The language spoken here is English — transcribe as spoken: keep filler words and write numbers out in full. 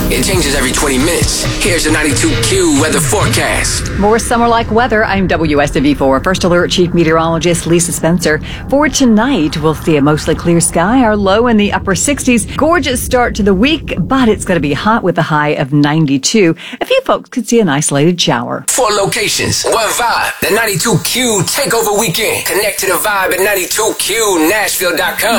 It changes every twenty minutes. Here's your ninety-two Q weather forecast. More summer-like weather. I'm W S M V four First Alert Chief Meteorologist Lisa Spencer. For tonight, we'll see a mostly clear sky. Our low in the upper sixties. Gorgeous start to the week, but it's going to be hot with a high of ninety-two. A few folks could see an isolated shower. Four locations, one vibe. The ninety-two Q Takeover Weekend. Connect to the vibe at ninety-two Q Nashville dot com.